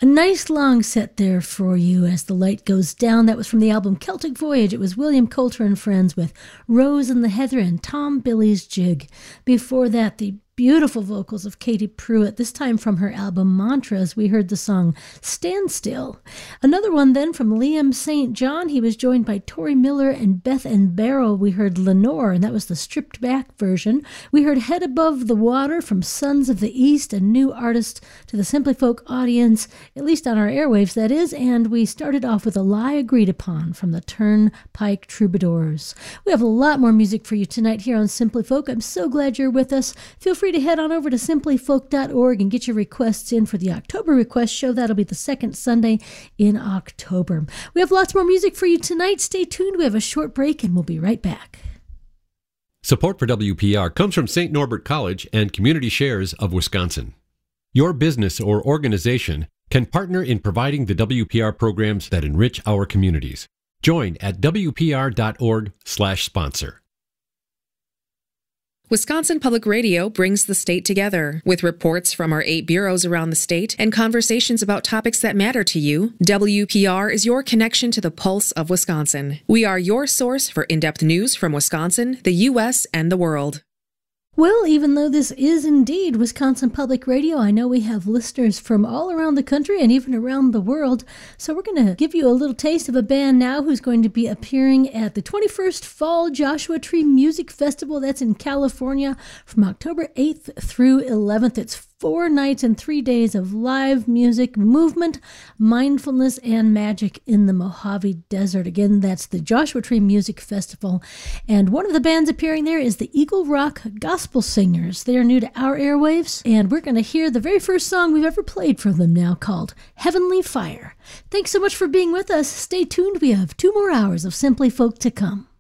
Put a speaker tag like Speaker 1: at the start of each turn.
Speaker 1: A nice long set there for you as the light goes down. That was from the album Celtic Voyage. It was William Coulter and Friends with Rose and the Heather and Tom Billy's Jig. Before that, the beautiful vocals of Katie Pruitt, this time from her album Mantras. We heard the song Stand Still. Another one then from Liam St. John. He was joined by Tori Miller and Beth and Barrow. We heard Lenore, and that was the stripped back version. We heard Head Above the Water from Sons of the East, a new artist to the Simply Folk audience, at least on our airwaves, that is. And we started off with A Lie Agreed Upon from the Turnpike Troubadours. We have a lot more music for you tonight here on Simply Folk. I'm so glad you're with us. Feel free to head on over to simplyfolk.org and get your requests in for the October Request Show. That'll be the second Sunday in October. We have lots more music for you tonight. Stay tuned. We have a short break and we'll be right back.
Speaker 2: Support for WPR comes from St. Norbert College and Community Shares of Wisconsin. Your business or organization can partner in providing the WPR programs that enrich our communities. Join at WPR.org/sponsor.
Speaker 3: Wisconsin Public Radio brings the state together. With reports from our 8 bureaus around the state and conversations about topics that matter to you, WPR is your connection to the pulse of Wisconsin. We are your source for in-depth news from Wisconsin, the U.S., and the world.
Speaker 1: Well, even though this is indeed Wisconsin Public Radio, I know we have listeners from all around the country and even around the world. So we're going to give you a little taste of a band now who's going to be appearing at the 21st Fall Joshua Tree Music Festival. That's in California from October 8th through 11th. It's 4 nights and 3 days of live music, movement, mindfulness, and magic in the Mojave Desert. Again, that's the Joshua Tree Music Festival. And one of the bands appearing there is the Eagle Rock Gospel Singers. They are new to our airwaves, and we're going to hear the very first song we've ever played from them now, called Heavenly Fire. Thanks so much for being with us. Stay tuned. We have 2 more hours of Simply Folk to come.